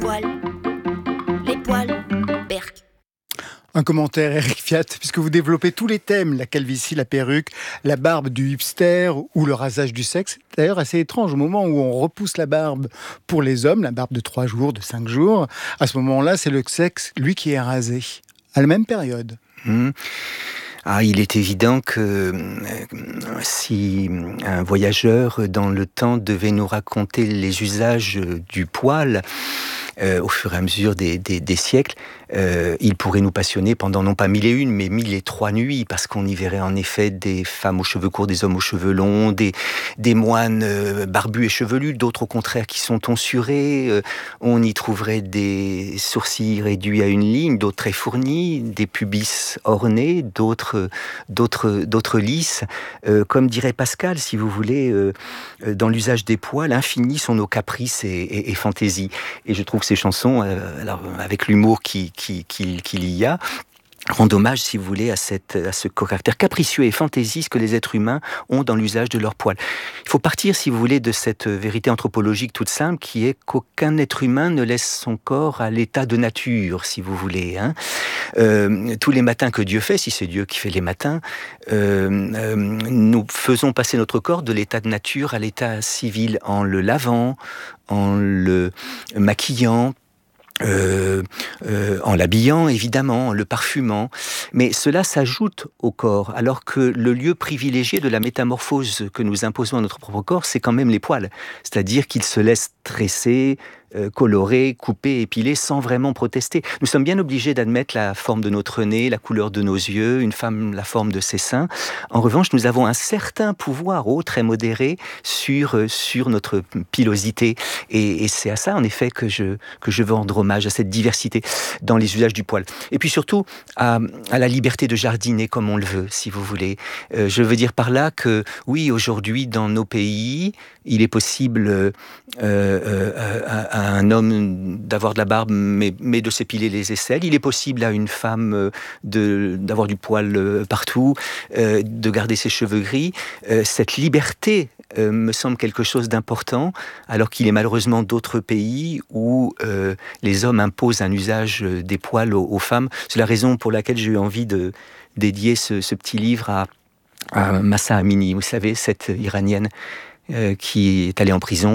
les poils, Berk. Un commentaire, Eric Fiat, puisque vous développez tous les thèmes, la calvitie, la perruque, la barbe du hipster ou le rasage du sexe. D'ailleurs, assez étrange, au moment où on repousse la barbe pour les hommes, la barbe de 3 jours, de 5 jours, à ce moment-là, c'est le sexe, lui, qui est rasé. À la même période. Il est évident que si un voyageur dans le temps devait nous raconter les usages du poil, au fur et à mesure des siècles, il pourrait nous passionner pendant non pas 1001, mais 1003 nuits, parce qu'on y verrait en effet des femmes aux cheveux courts, des hommes aux cheveux longs, des moines barbus et chevelus, d'autres au contraire qui sont tonsurés. On y trouverait des sourcils réduits à une ligne, d'autres très fournis, des pubis ornés, d'autres lisses. Comme dirait Pascal, si vous voulez, dans l'usage des poils, infini sont nos caprices et fantaisies. Et je trouve que ces chansons, avec l'humour qu'il y a, rendent hommage, si vous voulez, à ce caractère capricieux et fantaisiste que les êtres humains ont dans l'usage de leurs poils. Il faut partir, si vous voulez, de cette vérité anthropologique toute simple, qui est qu'aucun être humain ne laisse son corps à l'état de nature, si vous voulez. Tous les matins que Dieu fait, si c'est Dieu qui fait les matins, nous faisons passer notre corps de l'état de nature à l'état civil en le lavant, en le maquillant, en l'habillant évidemment, en le parfumant, mais cela s'ajoute au corps, alors que le lieu privilégié de la métamorphose que nous imposons à notre propre corps, c'est quand même les poils, c'est-à-dire qu'ils se laissent tresser, colorer, couper, épiler sans vraiment protester. Nous sommes bien obligés d'admettre la forme de notre nez, la couleur de nos yeux, une femme la forme de ses seins. En revanche, nous avons un certain pouvoir, très modéré, sur notre pilosité. Et c'est à ça, en effet, que je veux rendre hommage, à cette diversité dans les usages du poil. Et puis surtout, à la liberté de jardiner comme on le veut, si vous voulez. Je veux dire par là que, oui, aujourd'hui, dans nos pays, il est possible à un homme d'avoir de la barbe, mais de s'épiler les aisselles. Il est possible à une femme d'avoir du poil partout, de garder ses cheveux gris. Cette liberté me semble quelque chose d'important, alors qu'il est malheureusement d'autres pays où les hommes imposent un usage des poils aux femmes. C'est la raison pour laquelle j'ai eu envie de dédier ce petit livre à Mahsa Amini. Vous savez, cette Iranienne qui est allée en prison